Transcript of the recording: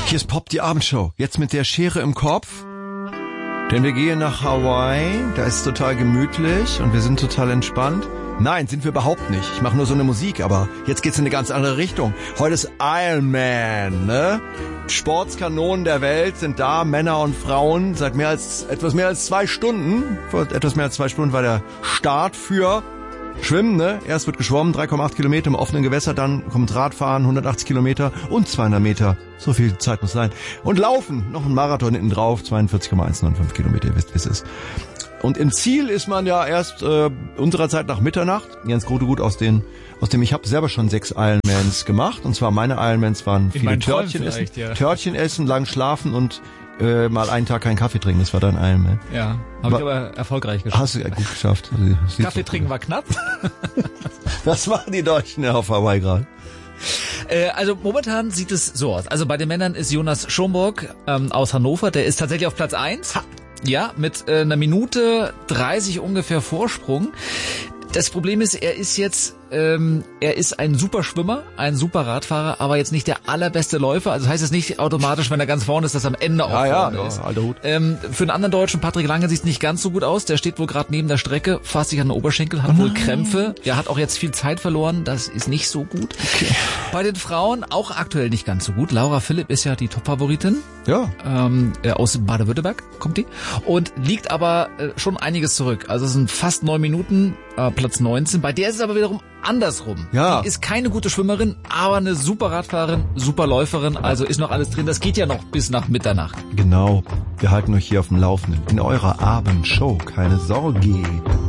Hier ist Pop, die Abendshow. Jetzt mit der Schere im Kopf. Denn wir gehen nach Hawaii. Da ist es total gemütlich und wir sind total entspannt. Nein, sind wir überhaupt nicht. Ich mache nur so eine Musik, aber jetzt geht's in eine ganz andere Richtung. Heute ist Iron Man, ne? Sportskanonen der Welt sind da, Männer und Frauen, seit etwas mehr als 2 Stunden. Vor etwas mehr als 2 Stunden war der Start für Schwimmen, ne? Erst wird geschwommen, 3,8 Kilometer im offenen Gewässer, dann kommt Radfahren, 180 Kilometer und 200 Meter. So viel Zeit muss sein. Und Laufen, noch ein Marathon hinten drauf, 42,195 Kilometer, ihr wisst, wie es ist. Und im Ziel ist man ja erst unserer Zeit nach Mitternacht. Ganz gut aus dem, ich habe selber schon 6 Ironmans gemacht. Und zwar meine Ironmans waren viele Törtchen essen, ja. Törtchen essen, lang schlafen und mal einen Tag keinen Kaffee trinken. Das war dann Ironman. Ja, habe ich aber erfolgreich geschafft. Hast du ja gut geschafft. Also, Kaffee trinken war knapp. Was machen die Deutschen ja auf Hawaii gerade? Also momentan sieht es so aus. Also bei den Männern ist Jonas Schomburg aus Hannover. Der ist tatsächlich auf Platz 1. Ja, mit einer Minute 30 ungefähr Vorsprung. Das Problem ist, er ist ein super Schwimmer, ein super Radfahrer, aber jetzt nicht der allerbeste Läufer. Also das heißt es nicht automatisch, wenn er ganz vorne ist, dass er am Ende auch vorne ist. Alter Hut. Für einen anderen Deutschen, Patrick Lange, sieht es nicht ganz so gut aus. Der steht wohl gerade neben der Strecke, fasst sich an den Oberschenkel, hat wohl Krämpfe. Er hat auch jetzt viel Zeit verloren. Das ist nicht so gut. Okay. Bei den Frauen auch aktuell nicht ganz so gut. Laura Philipp ist ja die Top-Favoritin. Ja. Aus Baden-Württemberg kommt die. Und liegt aber schon einiges zurück. Also es sind fast 9 Minuten, Platz 19. Bei der ist es aber wiederum andersrum. Ja. Die ist keine gute Schwimmerin, aber eine super Radfahrerin, super Läuferin, also ist noch alles drin. Das geht ja noch bis nach Mitternacht. Genau. Wir halten euch hier auf dem Laufenden. In eurer Abendshow. Keine Sorge.